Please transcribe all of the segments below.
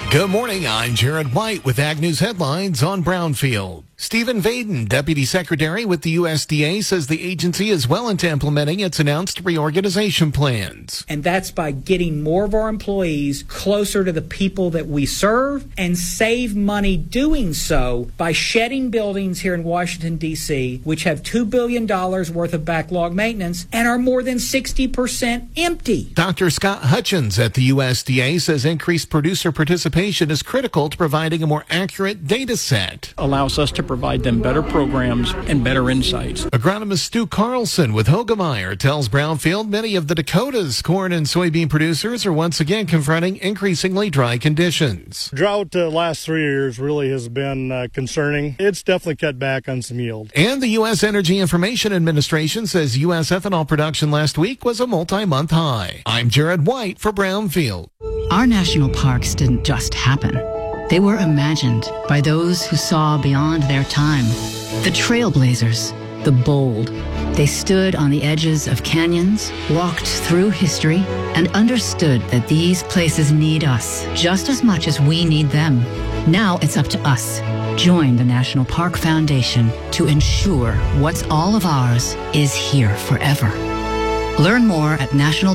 Good morning, I'm Jared White with Ag News headlines on Brownfield. Stephen Vaden, Deputy Secretary with the USDA, says the agency is well into implementing its announced reorganization plans. And that's by getting more of our employees closer to the people that we serve and save money doing so by shedding buildings here in Washington, D.C., which have $2 billion worth of backlog maintenance and are more than 60% empty. Dr. Scott Hutchins at the USDA says increased producer participation is critical to providing a more accurate data set. Allows us to provide them better programs and better insights. Agronomist Stu Carlson with Hogemeyer tells Brownfield many of the Dakota's corn and soybean producers are once again confronting increasingly dry conditions. Drought the last 3 years really has been concerning. It's definitely cut back on some yield. And the U.S. Energy Information Administration says U.S. ethanol production last week was a multi-month high. I'm Jared White for Brownfield. Our national parks didn't just happen. They were imagined by those who saw beyond their time. The trailblazers, the bold. They stood on the edges of canyons, walked through history, and understood that these places need us just as much as we need them. Now it's up to us. Join the National Park Foundation to ensure what's all of ours is here forever. Learn more at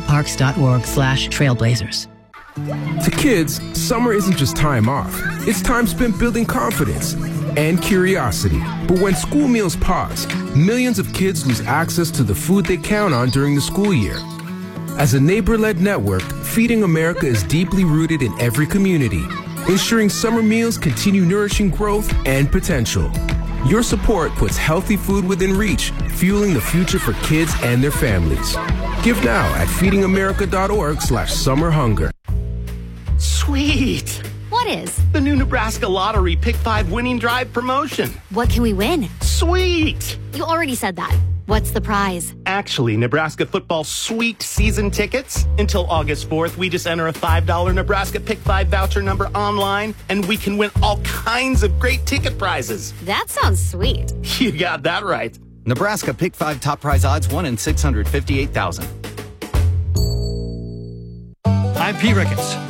nationalparks.org/trailblazers. To kids, summer isn't just time off. It's time spent building confidence and curiosity. But when school meals pause, millions of kids lose access to the food they count on during the school year. As a neighbor-led network, Feeding America is deeply rooted in every community, ensuring summer meals continue nourishing growth and potential. Your support puts healthy food within reach, fueling the future for kids and their families. Give now at feedingamerica.org/summerhunger. Sweet! What is? The new Nebraska Lottery Pick 5 Winning Drive promotion. What can we win? Sweet! You already said that. What's the prize? Actually, Nebraska football sweet season tickets. Until August 4th, we just enter a $5 Nebraska Pick 5 voucher number online, and we can win all kinds of great ticket prizes. That sounds sweet. You got that right. Nebraska Pick 5 top prize odds 1 in 658,000. I'm Pete Ricketts.